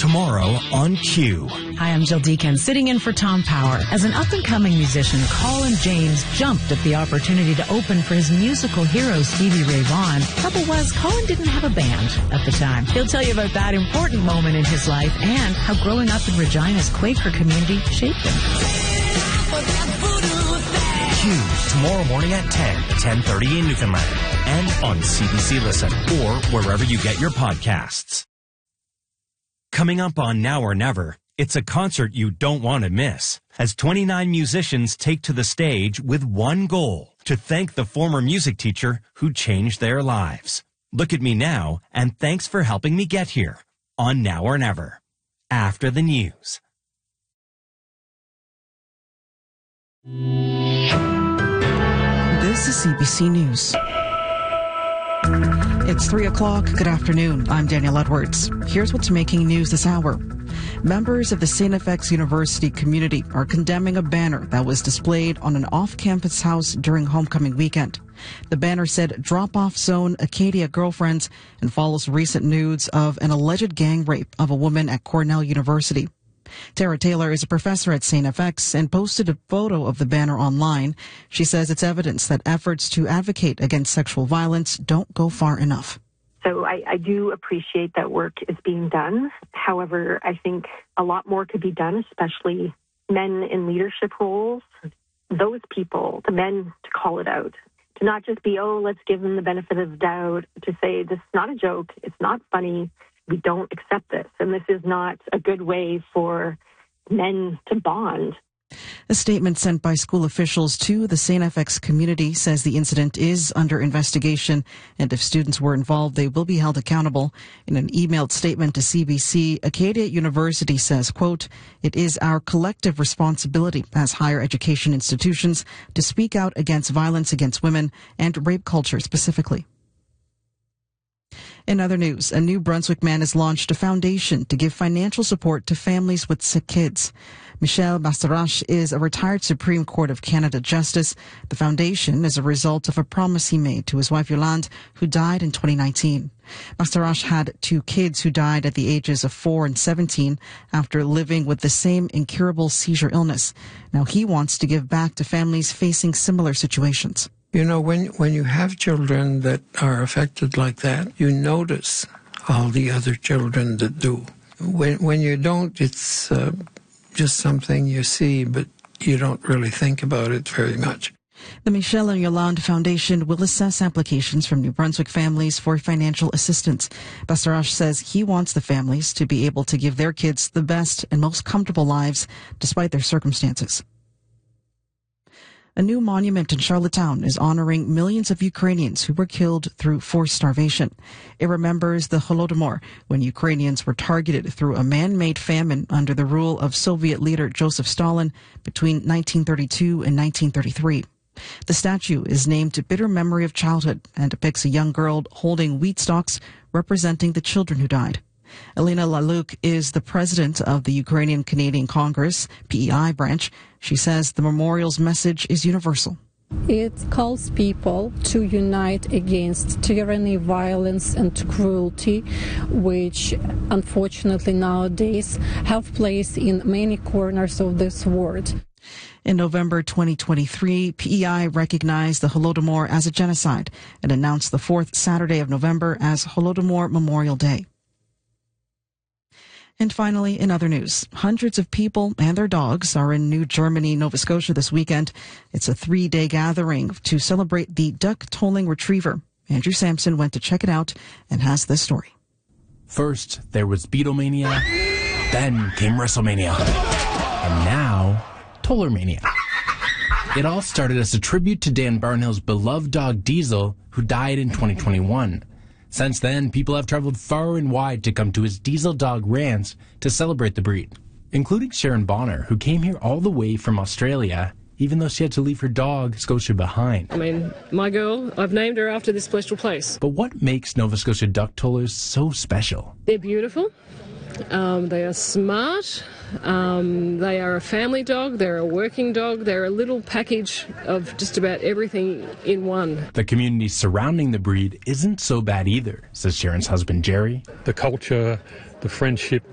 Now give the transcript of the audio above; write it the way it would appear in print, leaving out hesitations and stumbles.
tomorrow on Q. Hi, I'm Jill Deacon, sitting in for Tom Power. As an up-and-coming musician, Colin James jumped at the opportunity to open for his musical hero, Stevie Ray Vaughan. Trouble was, Colin didn't have a band at the time. He'll tell you about that important moment in his life and how growing up in Regina's Quaker community shaped him. Q, tomorrow morning at 10, 10:30 in Newfoundland, and on CBC Listen, or wherever you get your podcasts. Coming up on Now or Never, it's a concert you don't want to miss, as 29 musicians take to the stage with one goal, to thank the former music teacher who changed their lives. Look at me now, and thanks for helping me get here, on Now or Never, after the news. This is CBC News. It's 3 o'clock. Good afternoon. I'm Danielle Edwards. Here's what's making news this hour. Members of the St. FX University community are condemning a banner that was displayed on an off-campus house during homecoming weekend. The banner said drop-off zone Acadia girlfriends and follows recent news of an alleged gang rape of a woman at Cornell University. Tara Taylor is a professor at St. FX and posted a photo of the banner online. She says it's evidence that efforts to advocate against sexual violence don't go far enough. So I do appreciate that work is being done. However, I think a lot more could be done, especially men in leadership roles. Those people, the men, to call it out. To not just be, let's give them the benefit of the doubt. To say, this is not a joke. It's not funny. We don't accept this. And this is not a good way for men to bond. A statement sent by school officials to the St. FX community says the incident is under investigation, and if students were involved, they will be held accountable. In an emailed statement to CBC, Acadia University says, quote, "It is our collective responsibility as higher education institutions to speak out against violence against women and rape culture specifically." In other news, a New Brunswick man has launched a foundation to give financial support to families with sick kids. Michel Bastarache is a retired Supreme Court of Canada justice. The foundation is a result of a promise he made to his wife Yolande, who died in 2019. Bastarache had 2 kids who died at the ages of 4 and 17 after living with the same incurable seizure illness. Now he wants to give back to families facing similar situations. You know, when you have children that are affected like that, you notice all the other children that do. When you don't, it's just something you see, but you don't really think about it very much. The Michel and Yolande Foundation will assess applications from New Brunswick families for financial assistance. Bastarache says he wants the families to be able to give their kids the best and most comfortable lives despite their circumstances. A new monument in Charlottetown is honoring millions of Ukrainians who were killed through forced starvation. It remembers the Holodomor, when Ukrainians were targeted through a man-made famine under the rule of Soviet leader Joseph Stalin between 1932 and 1933. The statue is named Bitter Memory of Childhood and depicts a young girl holding wheat stalks representing the children who died. Elena Laluk is the president of the Ukrainian Canadian Congress, PEI branch. She says the memorial's message is universal. It calls people to unite against tyranny, violence, and cruelty, which unfortunately nowadays have place in many corners of this world. In November 2023, PEI recognized the Holodomor as a genocide and announced the 4th Saturday of November as Holodomor Memorial Day. And finally, in other news, hundreds of people and their dogs are in New Germany, Nova Scotia this weekend. It's a 3-day gathering to celebrate the duck tolling retriever. Andrew Sampson went to check it out and has this story. First, there was Beatlemania, then came WrestleMania, and now, Tollermania. It all started as a tribute to Dan Barnhill's beloved dog Diesel, who died in 2021. Since then, people have traveled far and wide to come to his Diesel Dog Ranch to celebrate the breed, including Sharon Bonner, who came here all the way from Australia, even though she had to leave her dog, Scotia, behind. I mean, my girl, I've named her after this special place. But what makes Nova Scotia duck tollers so special? They're beautiful. They are smart. They are a family dog. They're a working dog. They're a little package of just about everything in one. The community surrounding the breed isn't so bad either, says Sharon's husband, Jerry. The culture, the friendship,